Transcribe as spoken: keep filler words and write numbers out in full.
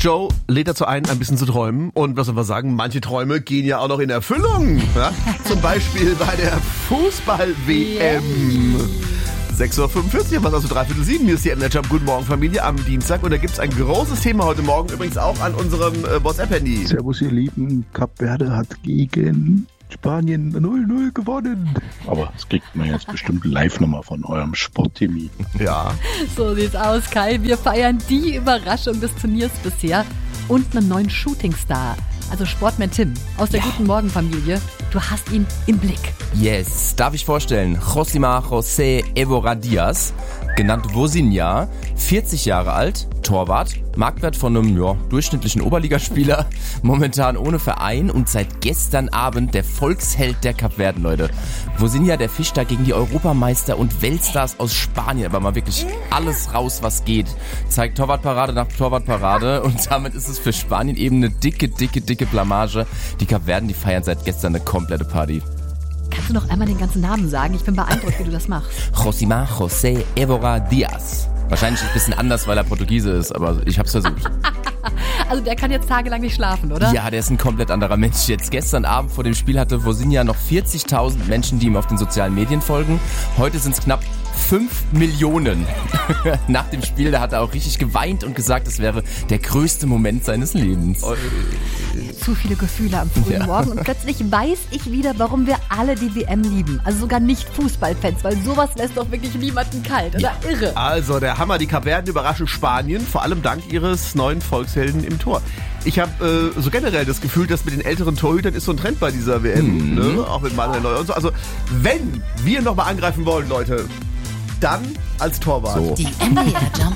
Joe lädt dazu ein, ein bisschen zu träumen. Und was soll man sagen, manche Träume gehen ja auch noch in Erfüllung. Ja? Zum Beispiel bei der Fußball-W M. sechs Uhr fünfundvierzig, was also dreiviertel sieben. Hier ist die M N J Guten Morgen Familie am Dienstag. Und da gibt's ein großes Thema heute Morgen, übrigens auch an unserem äh, WhatsApp-Handy. Servus ihr Lieben, Kap Verde hat gegen Spanien null null gewonnen. Aber das kriegt man jetzt bestimmt live nochmal von eurem Sportteam. Ja. So sieht's aus, Kai. Wir feiern die Überraschung des Turniers bisher und einen neuen Shootingstar. Also Sportman Tim aus der ja. Guten Morgen Familie. Du hast ihn im Blick. Yes, darf ich vorstellen, Josimar José Évora Díaz, genannt Vozinha, vierzig Jahre alt, Torwart, Marktwert von einem ja, durchschnittlichen Oberligaspieler, momentan ohne Verein und seit gestern Abend der Volksheld der Kapverden, Leute. Vozinha, der fischt da gegen die Europameister und Weltstars aus Spanien, aber mal wirklich alles raus, was geht. Zeigt Torwartparade nach Torwartparade und damit ist es für Spanien eben eine dicke, dicke, dicke Blamage. Die Kapverden, die feiern seit gestern eine komplette Party. Kannst du noch einmal den ganzen Namen sagen? Ich bin beeindruckt, wie du das machst. Josimar José Évora Díaz. Wahrscheinlich ein bisschen anders, weil er Portugiese ist, aber ich hab's versucht. Also der kann jetzt tagelang nicht schlafen, oder? Ja, der ist ein komplett anderer Mensch. Jetzt gestern Abend vor dem Spiel hatte Vozinha noch vierzigtausend Menschen, die ihm auf den sozialen Medien folgen. Heute sind es knapp fünf Millionen. Nach dem Spiel, da hat er auch richtig geweint und gesagt, es wäre der größte Moment seines Lebens. Zu viele Gefühle am frühen ja. Morgen und plötzlich weiß ich wieder, warum wir alle die W M lieben. Also sogar nicht Fußballfans, weil sowas lässt doch wirklich niemanden kalt, oder? Ja. Irre. Also der Hammer, die Kapverden überraschen Spanien, vor allem dank ihres neuen Volkshelden im Tor. Ich habe äh, so generell das Gefühl, dass mit den älteren Torhütern ist so ein Trend bei dieser W M, mhm. ne? Auch mit Manuel Neuer und so. Also wenn wir nochmal angreifen wollen, Leute, dann als Torwart. So. Die M D R Jump